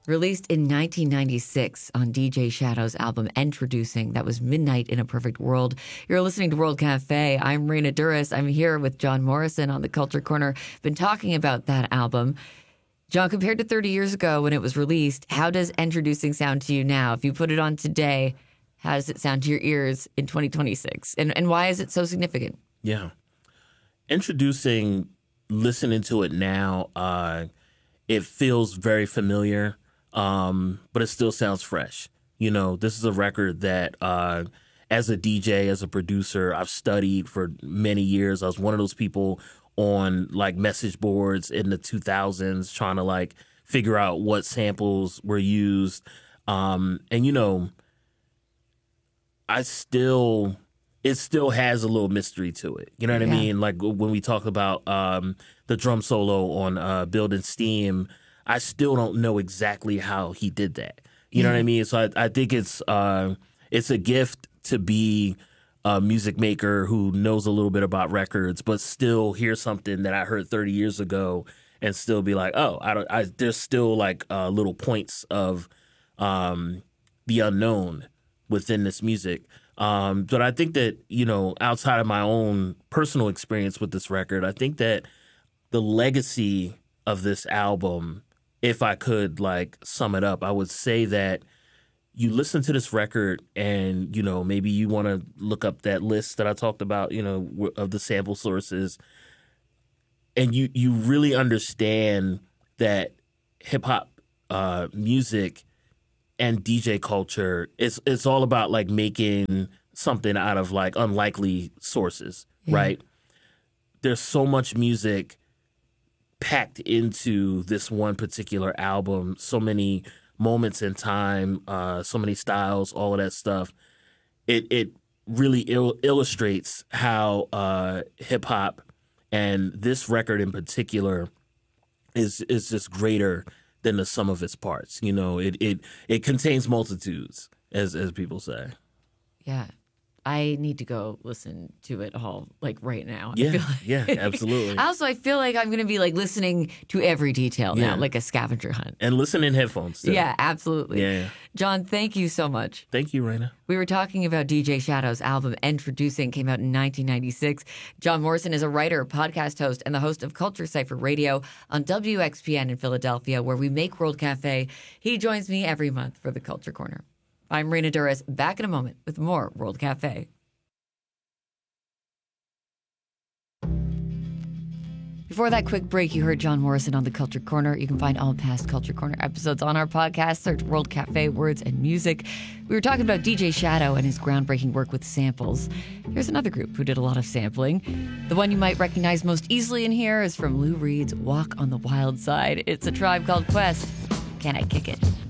Released in 1996 on DJ Shadow's album Introducing, that was Midnight in a Perfect World. You're listening to World Cafe. I'm Raina Duras. I'm here with John Morrison on the Culture Corner. Been talking about that album. John, compared to 30 years ago when it was released, how does Introducing sound to you now? If you put it on today, how does it sound to your ears in 2026? And why is it so significant? Yeah. Introducing, listening to it now, it feels very familiar. But it still sounds fresh. You know, this is a record that as a DJ, as a producer, I've studied for many years. I was one of those people on like message boards in the 2000s trying to like figure out what samples were used. And, you know, it still has a little mystery to it. You know what I mean? Like when we talk about the drum solo on Building Steam, I still don't know exactly how he did that. You know what I mean? So I think it's a gift to be a music maker who knows a little bit about records, but still hear something that I heard 30 years ago and still be like, oh, there's still like little points of the unknown within this music. But I think that, you know, outside of my own personal experience with this record, I think that the legacy of this album, if I could like sum it up, I would say that you listen to this record and, you know, maybe you want to look up that list that I talked about, you know, of the sample sources. And you really understand that hip hop music and DJ culture, it's all about like making something out of like unlikely sources, right? There's so much music packed into this one particular album, so many moments in time, so many styles, all of that stuff. It really illustrates how hip hop and this record in particular is just greater than the sum of its parts. You know, it contains multitudes, as people say. Yeah. I need to go listen to it all, like, right now. Yeah, absolutely. Also, I feel like I'm going to be, like, listening to every detail now, like a scavenger hunt. And listen in headphones, too. Yeah, absolutely. Yeah. John, thank you so much. Thank you, Raina. We were talking about DJ Shadow's album, Introducing, came out in 1996. John Morrison is a writer, podcast host, and the host of Culture Cypher Radio on WXPN in Philadelphia, where we make World Cafe. He joins me every month for the Culture Corner. I'm Raina Duras, back in a moment with more World Cafe. Before that quick break, you heard John Morrison on the Culture Corner. You can find all past Culture Corner episodes on our podcast. Search World Cafe, Words and Music. We were talking about DJ Shadow and his groundbreaking work with samples. Here's another group who did a lot of sampling. The one you might recognize most easily in here is from Lou Reed's Walk on the Wild Side. It's A Tribe Called Quest. Can I Kick It?